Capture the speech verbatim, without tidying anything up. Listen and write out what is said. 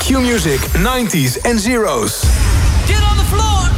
Q-Music, nineties en zeros. Get on the floor!